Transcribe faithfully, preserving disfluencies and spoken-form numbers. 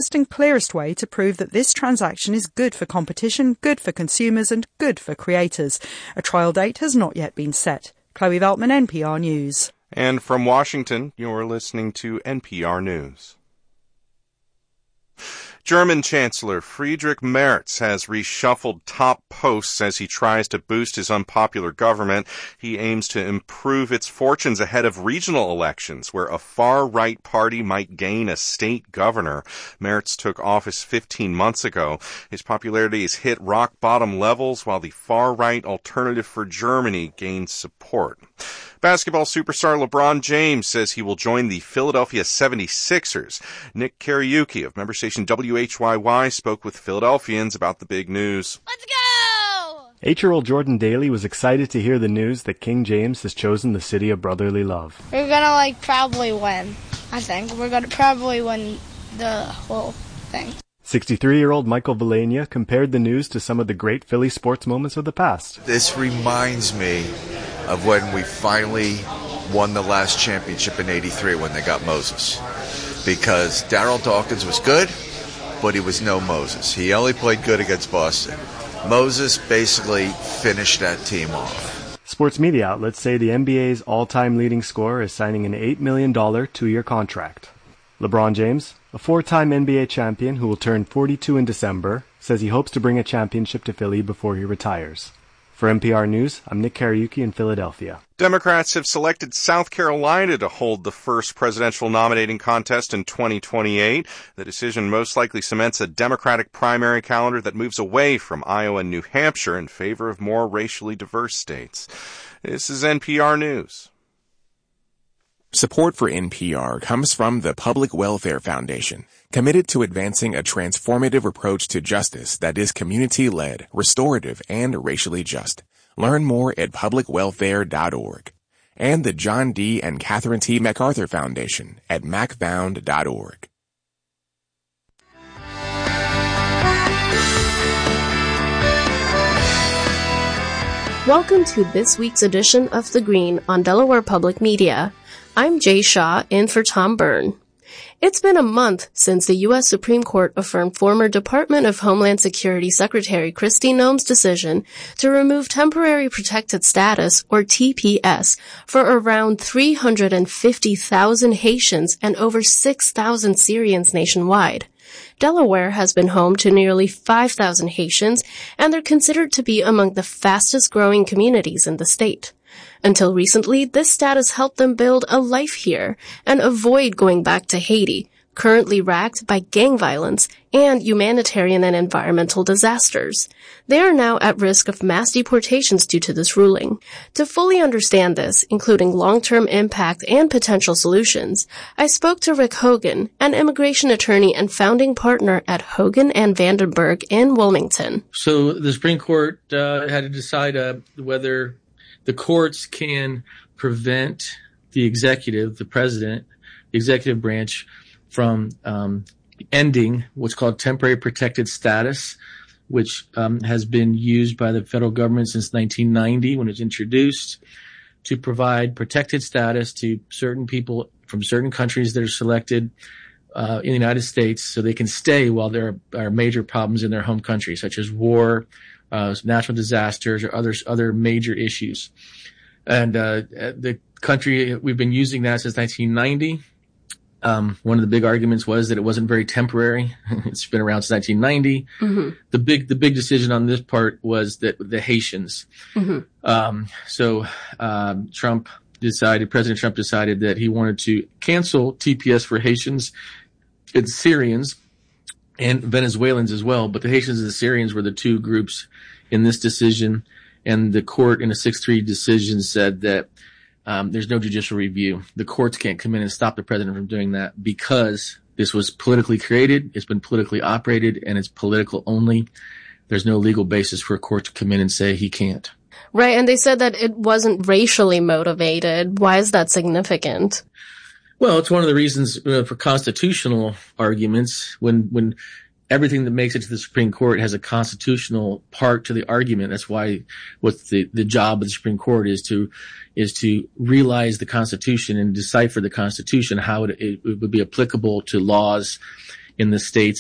easiest and clearest way to prove that this transaction is good for competition, good for consumers and good for creators. A trial date has not yet been set. Chloe Veltman, N P R News. And from Washington, you're listening to N P R News. German Chancellor Friedrich Merz has reshuffled top posts as he tries to boost his unpopular government. He aims to improve its fortunes ahead of regional elections, where a far-right party might gain a state governor. Merz took office fifteen months ago. His popularity has hit rock-bottom levels, while the far-right Alternative for Germany gains support. Basketball superstar LeBron James says he will join the Philadelphia seventy-sixers. Nick Kariuki of member station W H Y Y spoke with Philadelphians about the big news. Let's go! Eight-year-old Jordan Daly was excited to hear the news that King James has chosen the city of brotherly love. We're gonna, like, probably win, I think. We're gonna probably win the whole thing. sixty-three-year-old Michael Vilania compared the news to some of the great Philly sports moments of the past. This reminds me of when we finally won the last championship in eighty-three when they got Moses. Because Darryl Dawkins was good, but he was no Moses. He only played good against Boston. Moses basically finished that team off. Sports media outlets say the N B A's all-time leading scorer is signing an eight million dollars two-year contract. LeBron James, a four-time N B A champion who will turn forty-two in December, says he hopes to bring a championship to Philly before he retires. For N P R News, I'm Nick Kariuki in Philadelphia. Democrats have selected South Carolina to hold the first presidential nominating contest in twenty twenty-eight. The decision most likely cements a Democratic primary calendar that moves away from Iowa and New Hampshire in favor of more racially diverse states. This is N P R News. Support for N P R comes from the Public Welfare Foundation, committed to advancing a transformative approach to justice that is community-led, restorative, and racially just. Learn more at public welfare dot org. And the John D. and Catherine T. MacArthur Foundation at mac found dot org. Welcome to this week's edition of The Green on Delaware Public Media. I'm Jay Shaw, in for Tom Byrne. It's been a month since the U S Supreme Court affirmed former Department of Homeland Security Secretary Kristi Noem's decision to remove Temporary Protected Status, or T P S, for around three hundred fifty thousand Haitians and over six thousand Syrians nationwide. Delaware has been home to nearly five thousand Haitians, and they're considered to be among the fastest-growing communities in the state. Until recently, this status helped them build a life here and avoid going back to Haiti, currently racked by gang violence and humanitarian and environmental disasters. They are now at risk of mass deportations due to this ruling. To fully understand this, including long-term impact and potential solutions, I spoke to Rick Hogan, an immigration attorney and founding partner at Hogan and Vandenberg in Wilmington. So the Supreme Court uh, had to decide uh, whether the courts can prevent the executive, the president, the executive branch, from um, ending what's called temporary protected status, which um, has been used by the federal government since nineteen ninety when it was introduced to provide protected status to certain people from certain countries that are selected uh, in the United States so they can stay while there are, are major problems in their home country, such as war, uh, natural disasters, or other, other major issues. And uh, the country, we've been using that since nineteen ninety. Um, one of the big arguments was that it wasn't very temporary. It's been around since nineteen ninety. Mm-hmm. The big, the big decision on this part was that the Haitians. Mm-hmm. Um, so, um, Trump decided, President Trump decided that he wanted to cancel T P S for Haitians and Syrians and Venezuelans as well. But the Haitians and the Syrians were the two groups in this decision. And the court in a six three decision said that Um, there's no judicial review. The courts can't come in and stop the president from doing that because this was politically created, it's been politically operated, and it's political only. There's no legal basis for a court to come in and say he can't. Right, and they said that it wasn't racially motivated. Why is that significant? Well, it's one of the reasons uh, for constitutional arguments when when everything that makes it to the Supreme Court has a constitutional part to the argument. That's why what the, the job of the Supreme Court is to, is to realize the Constitution and decipher the Constitution, how it, it would be applicable to laws in the states